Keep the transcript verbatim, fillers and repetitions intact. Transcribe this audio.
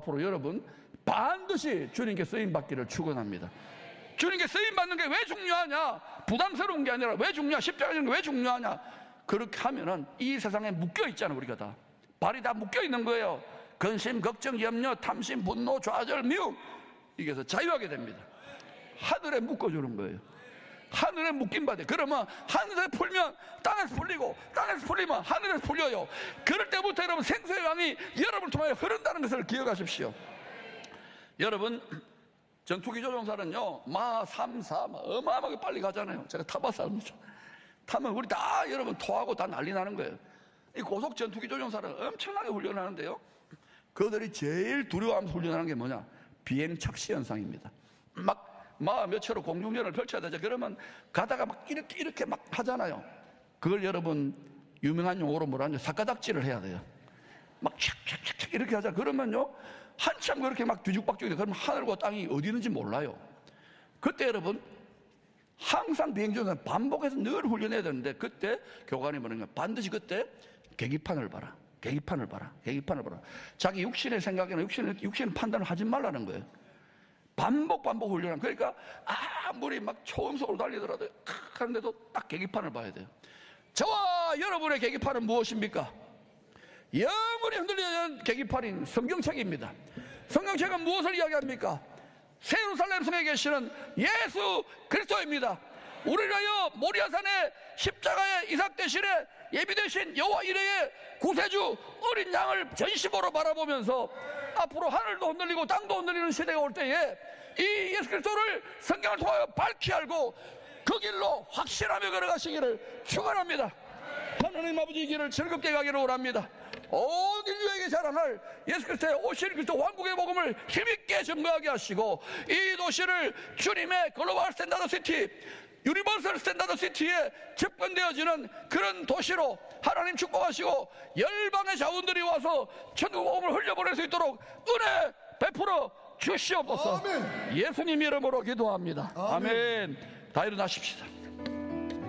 앞으로 여러분 반드시 주님께 쓰임받기를 축원합니다. 주님께 쓰임받는 게 왜 중요하냐? 부담스러운 게 아니라 왜 중요하냐? 십자가 지는 게 왜 중요하냐? 그렇게 하면은 이 세상에 묶여 있잖아. 우리가 다 발이 다 묶여 있는 거예요. 근심, 걱정, 염려, 탐심, 분노, 좌절, 미움. 이게서 자유하게 됩니다. 하늘에 묶어주는 거예요. 하늘에 묶임 받아. 그러면 하늘에 풀면 땅에서 풀리고, 땅에서 풀리면 하늘에서 풀려요. 그럴 때부터 여러분 생수의 강이 여러분을 통하여 흐른다는 것을 기억하십시오. 여러분 전투기 조종사는요 마 삼, 사 막 어마어마하게 빨리 가잖아요. 제가 타봤어요. 타면 우리 다 여러분 토하고 다 난리 나는 거예요. 이 고속 전투기 조종사는 엄청나게 훈련하는데요, 그들이 제일 두려워하면서 훈련하는 게 뭐냐? 비행 착시 현상입니다. 막 막 몇초로 공중전을 펼쳐야 되죠. 그러면 가다가 막 이렇게 이렇게 막 하잖아요. 그걸 여러분 유명한 용어로 뭐라 하냐? 삿가닥질을 해야 돼요. 막 촥촥촥 이렇게 하자. 그러면요 한참 그렇게 막 뒤죽박죽이, 그러면 하늘과 땅이 어디 있는지 몰라요. 그때 여러분 항상 비행 중에 반복해서 늘 훈련해야 되는데, 그때 교관이 뭐냐면 반드시 그때 계기판을 봐라. 계기판을 봐라. 계기판을 봐라. 자기 육신의 생각이나 육신의, 육신의 판단을 하지 말라는 거예요. 반복 반복 훈련하는. 그러니까 아무리 막 초음속으로 달리더라도 하는데도 딱 계기판을 봐야 돼요. 저와 여러분의 계기판은 무엇입니까? 영원히 흔들리는 계기판인 성경책입니다. 성경책은 무엇을 이야기합니까? 새 예루살렘 성에 계시는 예수 그리스도입니다. 우리를 위하여 모리아산의 십자가의 이삭 대신에 예비되신 여호와 이레의 구세주 어린 양을 전심으로 바라보면서 앞으로 하늘도 흔들리고 땅도 흔들리는 시대가 올 때에 이 예수 그리스도를 성경을 통하여 밝히 알고 그 길로 확신하며 걸어가시기를 축원합니다. 하나님 아버지 길을 즐겁게 가기를 원합니다. 온 인류에게 자랑할 예수 그리스도의 오실 그리스도 왕국의 복음을 힘있게 증거하게 하시고, 이 도시를 주님의 글로벌 스탠다드 시티, 유니버설 스탠다드 시티에 접근되어지는 그런 도시로 하나님 축복하시고, 열방의 자원들이 와서 천국 복음을 흘려보낼 수 있도록 은혜 베풀어 주시옵소서. 아멘. 예수님 이름으로 기도합니다. 아멘. 아멘. 다 일어나십시다.